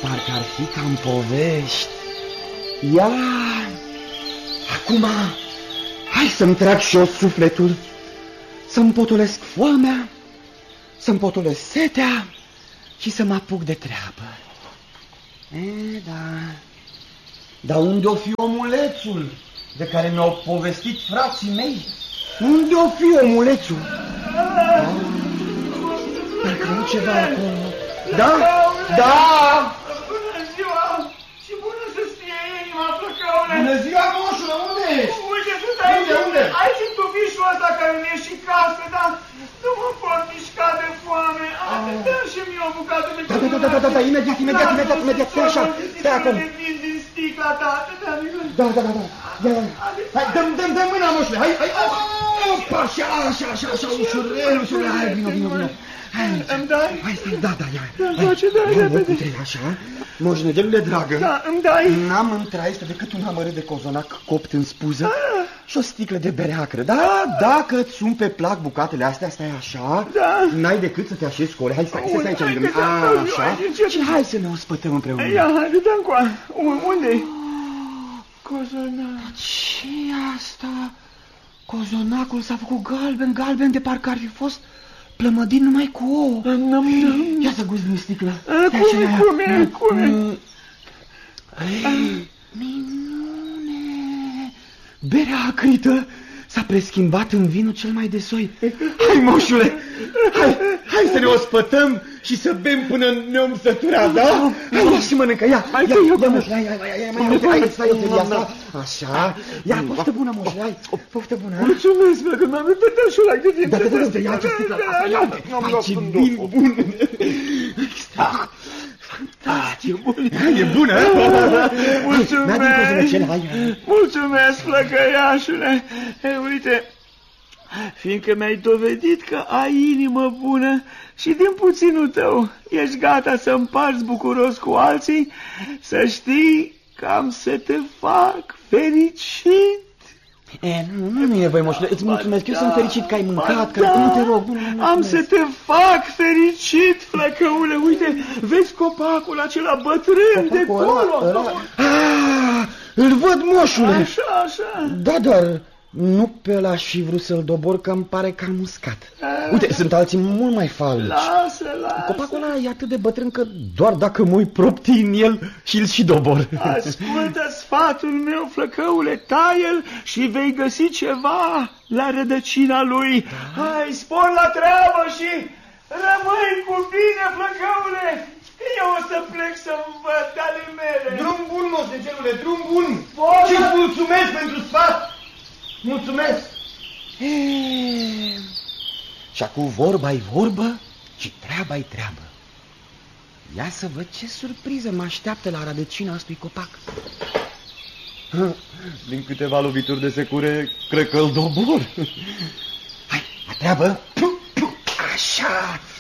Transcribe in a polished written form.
parcă ar fi ca în povești. Ia, acum, hai să-mi trag și eu sufletul, să-mi potolesc foamea, să-mi potolesc setea și să mă apuc de treabă. Da. Dar unde o fi omulețul de care mi-au povestit frații mei? Unde o fi omulețul? Parcă nu ceva acolo. Da? Da! Bună ziua! Și bună să-ți fie inima, Flăcăule! Bună ziua, moșule, unde ești? Uite, sunt aici, Unde? aici în tufișul ăsta care mi-e și casă, dar nu mă pot mișca de foame. Dă-mi și mie o bucată de căpătă. Da, imediat, stai așa, stai acum. Din sticla ta, Da. Hai, dă-mi mâna, moșule, hai. Opa, așa, ușurel, hai, vino. Îmi dai? Hai, stai, da, ia. Îmi face, da, repede. Așa, moșnegelule dragă. Da, îmi dai. N-am în traistă decât un amărât de cozonac copt în spuză și o sticlă de bere acră. Da, dacă îți sun pe plac bucatele astea, stai așa, n-ai decât să te așezi cu ole. Hai, stai aici lângă mine. Așa, și hai să ne ospătăm împreună. Ia, hai, dă-mi coa. Unde-i? Cozonac. Ce asta? Cozonacul s-a făcut galben, de parcă ar fi fost plămădin numai cu ouă. Ia să guzi sticlă. Cum e? Minune! Berea acrită s-a preschimbat în vinul cel mai de soi. Hai, moșule! Hai să ne ospătăm și să bem până ne-om sătura, da? Hai, și mănâncă, ia, moșule, hai, stai o felie asta. Așa, ia, poftă bună, moșule, hai, poftă bună. Mulțumesc, bă, că m-am uitat de șulac de timp. Da, ia ce sticla asta, ia, ce vin bun. Fantastic, e bună. Mulțumesc, flăcăiașule. Uite, fiindcă mi-ai dovedit că ai inimă bună și din puținul tău ești gata să împarți bucuros cu alții, să știi că am să te fac fericit. Nu e voi, moșule, îți mulțumesc, eu sunt fericit că ai mâncat, că nu te rog. Am să te fac fericit, Flăcăule, uite, vezi copacul acela bătrân de acolo? Îl văd, moșule. Așa. Da, dar nu pe ăla și vrut să-l dobor, că îmi pare că am uscat. Uite, sunt alții mult mai falnici. Lasă. Copacul ăla e atât de bătrân că doar dacă mă uit proptii în el și-l și dobor. Ascultă sfatul meu, Flăcăule, taie-l și vei găsi ceva la rădăcina lui. Hai, spor la treabă și rămâi cu bine, Flăcăule. Eu o să plec să-mi văd ale mele. Drum bun, moșnegelule, drum bun. Și-ți mulțumesc pentru sfat. Mulțumesc! Și acum vorba-i vorbă și treaba-i treabă. Ia să văd ce surpriză mă așteaptă la rădăcina acestui copac. Din câteva lovituri de secure, cred că îl dobor. Hai, la treabă! Așa!